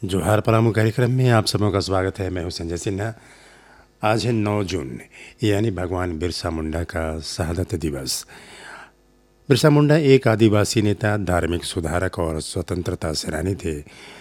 जोहार पलामू कार्यक्रम में आप सबों का स्वागत है। मैं हूं संजय सिन्हा। आज है 9 जून, यानी भगवान बिरसा मुंडा का शहादत दिवस। बिरसा मुंडा एक आदिवासी नेता, धार्मिक सुधारक और स्वतंत्रता सेनानी थे